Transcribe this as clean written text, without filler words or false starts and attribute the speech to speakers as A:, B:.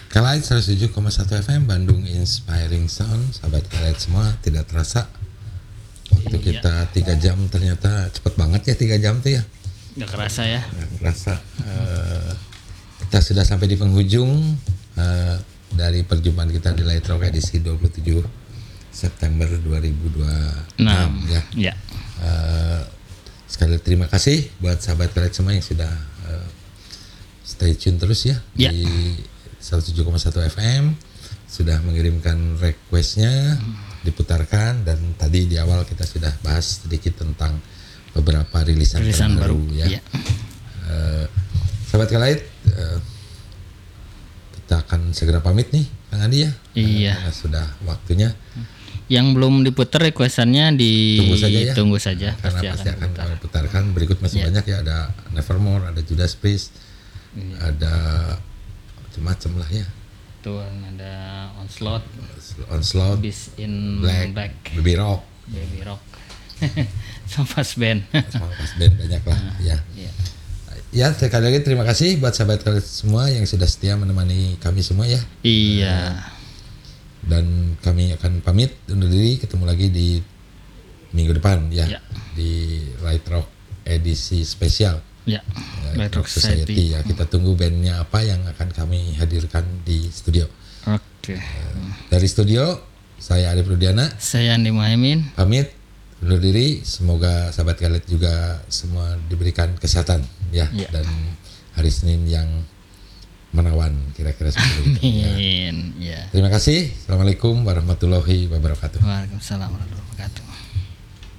A: Kalian 107,1 FM Bandung Inspiring Sound. Sahabat kalian semua, tidak terasa waktu kita 3 jam, ternyata cepet banget ya 3 jam tuh ya.
B: Gak kerasa ya.
A: Gak kerasa. Kita sudah sampai di penghujung dari perjumpaan kita di Light Rock edisi 27 September 2026 ya.
B: Ya.
A: Sekali terima kasih buat sahabat kalian semua yang sudah stay tune terus ya di 107,1 FM, sudah mengirimkan requestnya diputarkan, dan tadi di awal kita sudah bahas sedikit tentang beberapa rilisan baru ya. Sahabat kalian, kita akan segera pamit nih Kang Andi ya.
B: Iya.
A: Sudah waktunya.
B: Yang belum diputar requestannya tunggu saja.
A: Karena pasti akan kami putarkan. Berikut masih banyak ya, ada Nevermore, ada Judas Priest, ada macam-macam lah ya.
B: Tuh ada
A: Onslaught,
B: Beast in Black,
A: Baby Rock,
B: sama Fast Band.
A: Banyak lah ya. Ya, sekali lagi terima kasih buat sahabat kalian semua yang sudah setia menemani kami semua ya.
B: Iya.
A: Dan kami akan pamit undur diri, ketemu lagi di minggu depan ya. Di Light Rock edisi spesial.
B: Ya.
A: Light Rock Society ya. Kita tunggu bandnya apa yang akan kami hadirkan di studio.
B: Oke.
A: Dari studio, saya Arif Rudiana.
B: Saya Andi Muhaimin.
A: Pamit undur diri. Semoga sahabat kalian juga semua diberikan kesehatan ya. Dan hari Senin yang menawan, kira-kira seperti itu.
B: Amin. Ya.
A: Terima kasih. Assalamualaikum warahmatullahi wabarakatuh.
B: Waalaikumsalam warahmatullahi wabarakatuh.